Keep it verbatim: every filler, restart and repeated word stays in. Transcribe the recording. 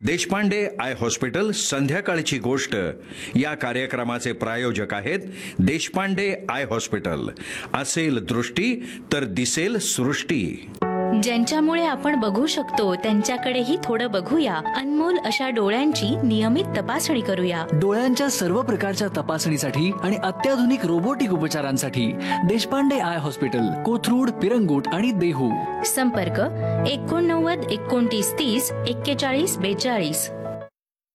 Deshpande I hospital संध्याकाळची गोष्ट या कार्यक्रमाचे प्रायोजक आहेत देशपांडे आय हॉस्पिटल. असेल दृष्टी तर दिसेल सृष्टी. ज्यांच्यामुळे आपण बघू शकतो त्यांच्याकडेही थोडं बघूया. अनमोल अशा डोळ्यांची नियमित तपासणी करूया. डोळ्यांच्या सर्व प्रकारच्या तपासणीसाठी आणि अत्याधुनिक रोबोटिक उपचारांसाठी देशपांडे आय हॉस्पिटल, कोथरूड, पिरंगुट आणि देहू. संपर्क एकोणनव्वद एकोणतीस तीस एक्केचाळीस बेचाळीस.